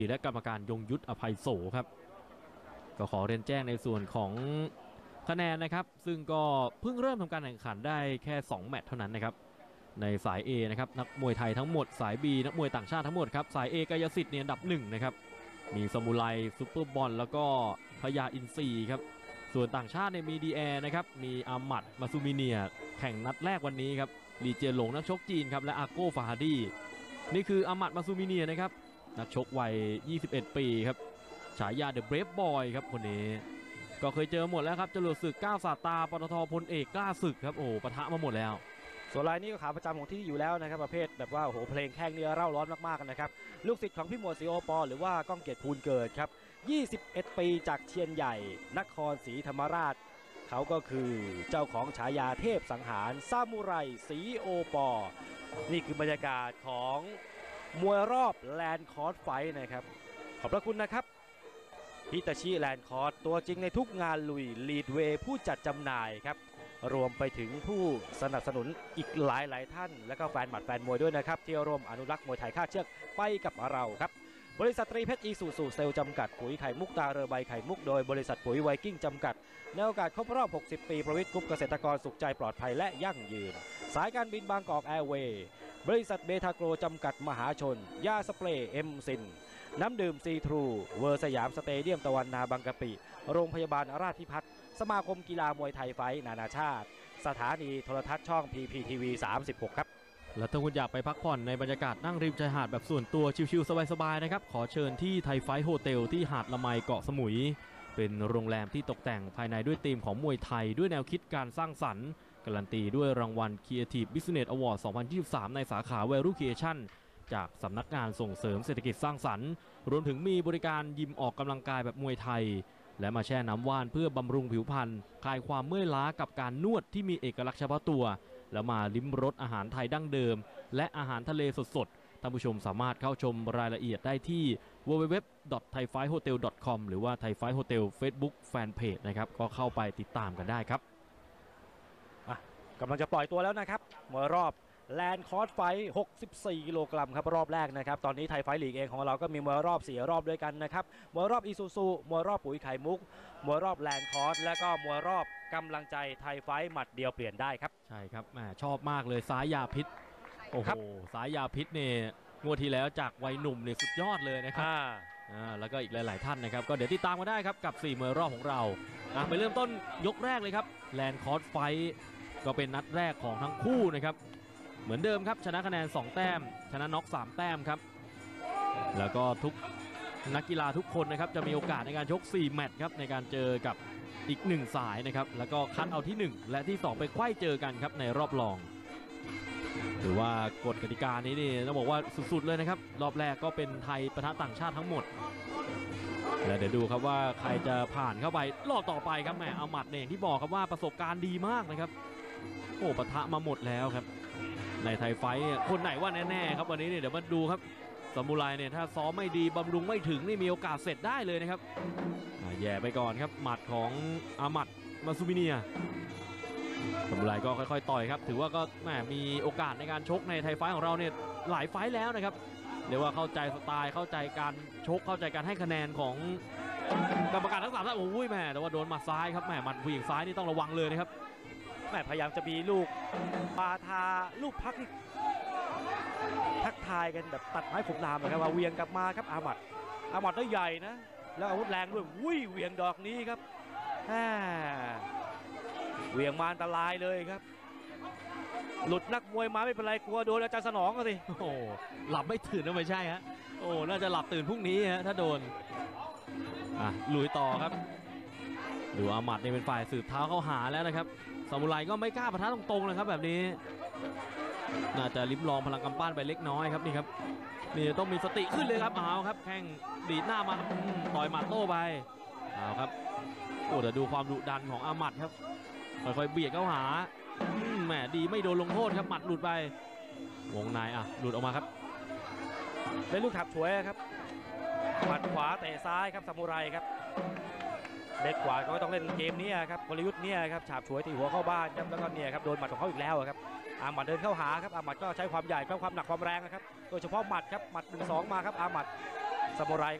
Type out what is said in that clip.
และกรรมการยงยุทธอภัยโสครับก็ขอเรียนแจ้งในส่วนของคะแนนนะครับซึ่งก็เพิ่งเริ่มทำการแข่งขันได้แค่2แมตช์เท่านั้นนะครับในสาย A นะครับนักมวยไทยทั้งหมดสาย B นักมวยต่างชาติทั้งหมดครับสาย A กายสิทธิ์เนี่ยอันดับ1นะครับมีสมุไรซุปเปอร์บอลแล้วก็พญาอินทรีครับส่วนต่างชาติเนี่ยมีดีแอนะครับมีอามัดมาซูมิเนียแข่งนัดแรกวันนี้ครับลีเจียหลงนักชกจีนครับและอาโก้ฟาฮาดีนี่คืออามัดมาซูมิเนียนะครับนักชกวัย21 ปีครับฉายาเดอะเบรฟบอยครับคนนี้ก็เคยเจอหมดแล้วครับจรวดศึกก้าวสาตาปตทพลเอกกล้าศึกครับโอ้ปะทะมาหมดแล้วส่วนรายนี้ก็ขาประจำของที่อยู่แล้วนะครับประเภทแบบว่าโอ้โหเพลงแข้งเนี่ยเร่าร้อนมากๆนะครับลูกศิษย์ของพี่หมวดสีโอปอหรือว่าก้องเกียรติภูลเกิดครับ21 ปีจากเชียนใหญ่นครศรีธรรมราชเขาก็คือเจ้าของฉายาเทพสังหารซามูไรสีโอปอนี่คือบรรยากาศของมวยรอบแลนด์คอร์สไฟท์นะครับขอบพระคุณนะครับฮิตาชิแลนด์คอร์สตัวจริงในทุกงานลุยลีดเวย์ผู้จัดจำหน่ายครับรวมไปถึงผู้สนับสนุนอีกหลายท่านและก็แฟนหมัดแฟนมวยด้วยนะครับที่ร่วมอนุรักษ์มวยไทยค่าเชือกไปกับเราครับบริษัทตรีเพชรอีซูซูเซลจำกัดปุ๋ยไข่มุกตาเรือใบไข่มุกโดยบริษัทปุ๋ยไวกิ้งจำกัดในโอกาสครบรอบ60 ปีประวิตรกรุ๊ปเกษตรกรสุขใจปลอดภัยและยั่งยืนสายการบินบางกอกแอร์เวย์บริษัทเบทาโกรจำกัดมหาชนยาสเปรย์เอ็มซินน้ำดื่มซีทรูเวอร์สยามสเตเดียมตะวันนาบางกะปิโรงพยาบาลราชพิพัฒน์สมาคมกีฬามวยไทยไฟท์นานาชาติสถานีโทรทัศน์ช่อง PPTV 36ครับแล้วถ้าคุณอยากไปพักผ่อนในบรรยากาศนั่งริมชายหาดแบบส่วนตัวชิลๆสบายๆนะครับขอเชิญที่ไทยไฟท์โฮเทลที่หาดละไมเกาะสมุยเป็นโรงแรมที่ตกแต่งภายในด้วยธีมของมวยไทยด้วยแนวคิดการสร้างสรรค์การันตีด้วยรางวัล Creative Business Award 2023 ในสาขา Value Creation จากสำนักงานส่งเสริมเศรษฐกิจสร้างสรรค์รวมถึงมีบริการยิมออกกำลังกายแบบมวยไทยและมาแช่น้ำว่านเพื่อบำรุงผิวพรรณคลายความเมื่อยล้ากับการนวดที่มีเอกลักษณ์เฉพาะตัวแล้วมาลิ้มรสอาหารไทยดั้งเดิมและอาหารทะเลสดๆท่านผู้ชมสามารถเข้าชมรายละเอียดได้ที่ www.thaifighhotel.com หรือว่า Thai Fight Hotel Facebook Fanpage นะครับก็เข้าไปติดตามกันได้ครับกำลังจะปล่อยตัวแล้วนะครับมวยรอบแลนด์คอร์สไฟท์64 กิโลกรัมครับรอบแรกนะครับตอนนี้ไทยไฟท์ลีกเองของเราก็มีมวยรอบ4รอบด้วยกันนะครับมวยรอบอีซูซูมวยรอบปุ๋ยไข่มุกมวยรอบแลนด์คอร์สและก็มวยรอบกำลังใจไทยไฟท์หมัดเดียวเปลี่ยนได้ครับใช่ครับชอบมากเลยสายยาพิษโอ้โหสายยาพิษเนี่ยงวดที่แล้วจากวัยหนุ่มเนี่ยสุดยอดเลยนะครับแล้วก็อีกหลายๆท่านนะครับก็เดี๋ยวติดตามกันได้ครับกับ4มวยรอบของเราไปเริ่มต้นยกแรกเลยครับแลนด์คอร์สไฟท์ก็เป็นนัดแรกของทั้งคู่นะครับเหมือนเดิมครับชนะคะแนน2แต้มชนะน็อก3แต้มครับแล้วก็ทุกนักกีฬาทุกคนนะครับจะมีโอกาสในการชก4แมตช์ครับในการเจอกับอีก1สายนะครับแล้วก็คัดเอาที่1และที่2ไปไขว้เจอกันครับในรอบรองหรือว่ากฎกติกานี้นี่ต้องบอกว่าสุดๆเลยนะครับรอบแรกก็เป็นไทยปะทะต่างชาติทั้งหมดและเดี๋ยวดูครับว่าใครจะผ่านเข้าไปรอบต่อไปครับอามัดเนี่ยที่บอกครับว่าประสบการณ์ดีมากนะครับโอ้ปะทะมาหมดแล้วครับในไทยไฟท์คนไหนว่าแน่ๆครับวันนี้เนี่ยเดี๋ยวมาดูครับซามูไรเนี่ยถ้าซ้อมไม่ดีบำรุงไม่ถึงนี่มีโอกาสเสร็จได้เลยนะครับแย่ไปก่อนครับหมัดของอามัดมาซูมิเนียซามูไรก็ค่อยๆต่อยครับถือว่าก็มีโอกาสในการชกในไทยไฟท์ของเราเนี่ยหลายไฟท์แล้วนะครับเรียกว่าเข้าใจสไตล์เข้าใจการชกเข้าใจการให้คะแนนของกรรมการทั้ง3ท่านโอ้ยแต่ว่าโดนหมัดซ้ายครับหมัดผู้หญิงซ้ายนี่ต้องระวังเลยนะครับพยายามจะมีลูกปาทาลูกพักทักทายกันแบบตัดไม้ผมนามเลยครับว่าเวียงกลับมาครับอามัดได้ใหญ่นะแล้วอาวุธแรงด้วยเวียงดอกนี้ครับเวียงมาอันตรายเลยครับหลุดนักมวยมาไม่เป็นไรกลัวโดนอาจารย์สนองก็สิโอ้หลับไม่ตื่นนะไม่ใช่ฮะโอ้น่าจะหลับตื่นพรุ่งนี้ฮะถ้าโดนลุยต่อครับดูอามัดนี่เป็นฝ่ายสืบเท้าเข้าหาแล้วนะครับซามูไรก็ไม่กล้าปะทะตรงๆนะครับแบบนี้น่าจะลิ้มลองพลังกำปั้นไปเล็กน้อยครับนี่ครับนี่ต้องมีสติขึ้นเลยครับเอาครับแข้งดีดหน้ามาต่อยหมัดโต้ไปเอาครับโอ้แต่ดูความดุดันของอามัดครับค่อยๆเบียดเข้าหาดีไม่โดนลงโทษครับหมัดหลุดไปวงในหลุดออกมาครับเป็นลูกถับฉวยครับหมัดขวาเตะซ้ายครับซามูไรครับเด็กกว่าก็ต้องเล่นเกมนี้ครับกลยุทธ์นี้ครับฉาบฉวยตีหัวเข้าบ้านครับแล้วก็เนี่ยครับโดนหมัดของเขาอีกแล้วครับอามัดเดินเข้าหาครับอามัดก็ใช้ความใหญ่ความหนักความแรงนะครับโดยเฉพาะหมัดครับหมัด1-2มาครับอามัดซซามูไร